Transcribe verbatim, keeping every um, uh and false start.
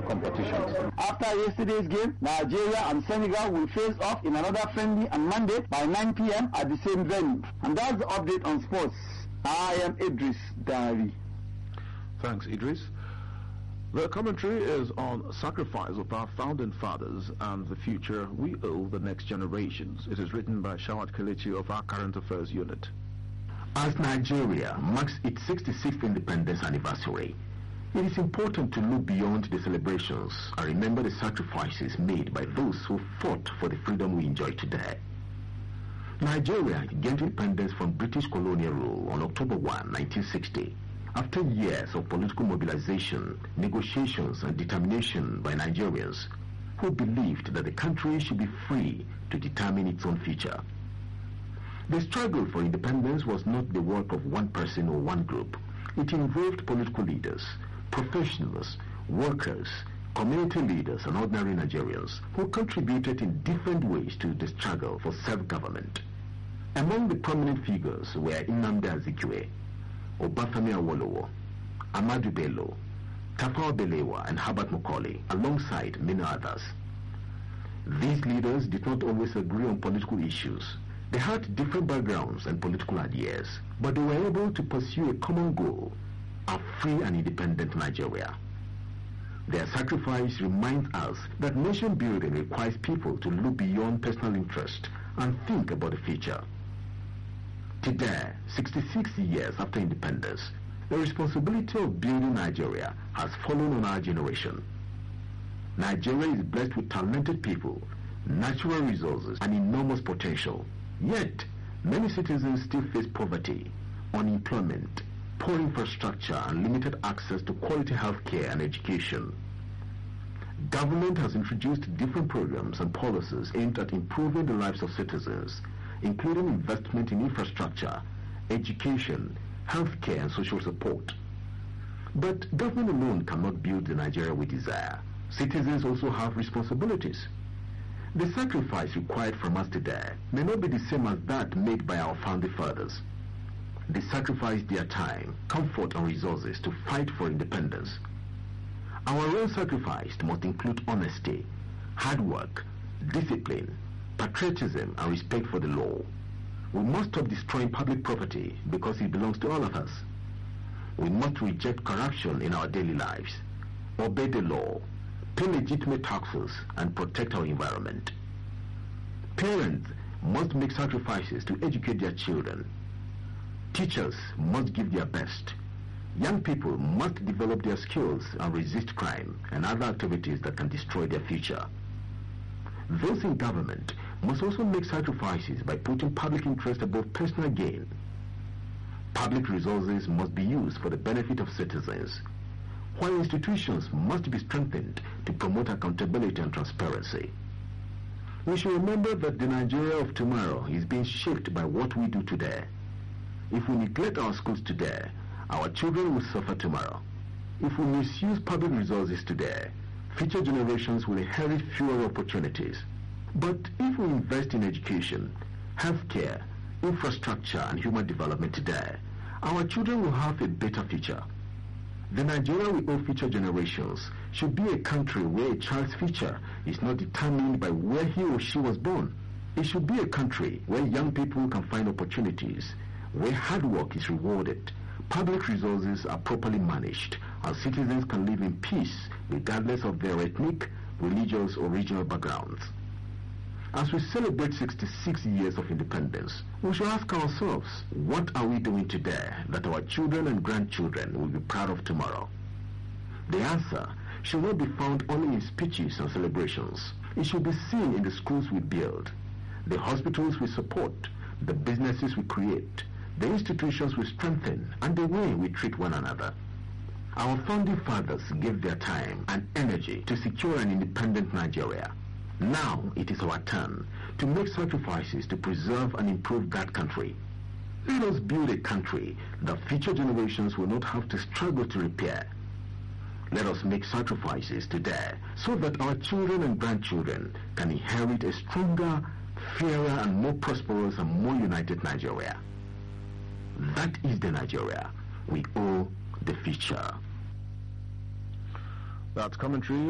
international competitions. After yesterday's game, Nigeria and Senegal will face off in another friendly on Monday by nine p m at the same venue. And that's the update on sports. I am Idris Dari. Thanks, Idris. The commentary is on sacrifice of our founding fathers and the future we owe the next generations. It is written by Shawat Kelechi of our Current Affairs Unit. As Nigeria marks its sixty-sixth independence anniversary, it is important to look beyond the celebrations and remember the sacrifices made by those who fought for the freedom we enjoy today. Nigeria gained independence from British colonial rule on October first, nineteen sixty. After years of political mobilization, negotiations and determination by Nigerians who believed that the country should be free to determine its own future. The struggle for independence was not the work of one person or one group. It involved political leaders, professionals, workers, community leaders and ordinary Nigerians who contributed in different ways to the struggle for self-government. Among the prominent figures were Nnamdi Azikiwe, Obafemi Awolowo, Ahmadu Bello, Tafawa Balewa and Herbert Macaulay, alongside many others. These leaders did not always agree on political issues. They had different backgrounds and political ideas, but they were able to pursue a common goal, a free and independent Nigeria. Their sacrifice reminds us that nation building requires people to look beyond personal interest and think about the future. Today, sixty-six years after independence, the responsibility of building Nigeria has fallen on our generation. Nigeria is blessed with talented people, natural resources, and enormous potential. Yet, many citizens still face poverty, unemployment, poor infrastructure, and limited access to quality health care and education. Government has introduced different programs and policies aimed at improving the lives of citizens, including investment in infrastructure, education, healthcare, and social support. But government alone cannot build the Nigeria we desire. Citizens also have responsibilities. The sacrifice required from us today may not be the same as that made by our founding fathers. They sacrificed their time, comfort, and resources to fight for independence. Our own sacrifice must include honesty, hard work, discipline, patriotism, and respect for the law. We must stop destroying public property because it belongs to all of us. We must reject corruption in our daily lives, obey the law, pay legitimate taxes, and protect our environment. Parents must make sacrifices to educate their children. Teachers must give their best. Young people must develop their skills and resist crime and other activities that can destroy their future. Those in government must also make sacrifices by putting public interest above personal gain. Public resources must be used for the benefit of citizens, while institutions must be strengthened to promote accountability and transparency. We should remember that the Nigeria of tomorrow is being shaped by what we do today. If we neglect our schools today, our children will suffer tomorrow. If we misuse public resources today, future generations will inherit fewer opportunities. But if we invest in education, healthcare, infrastructure, and human development today, our children will have a better future. The Nigeria we owe future generations should be a country where a child's future is not determined by where he or she was born. It should be a country where young people can find opportunities, where hard work is rewarded, public resources are properly managed, and citizens can live in peace regardless of their ethnic, religious, or regional backgrounds. As we celebrate sixty-six years of independence, we should ask ourselves, what are we doing today that our children and grandchildren will be proud of tomorrow? The answer should not be found only in speeches and celebrations. It should be seen in the schools we build, the hospitals we support, the businesses we create, the institutions we strengthen, and the way we treat one another. Our founding fathers gave their time and energy to secure an independent Nigeria. Now it is our turn to make sacrifices to preserve and improve that country. Let us build a country that future generations will not have to struggle to repair. Let us make sacrifices today so that our children and grandchildren can inherit a stronger, fairer, and more prosperous and more united Nigeria. That is the Nigeria we owe the future. That commentary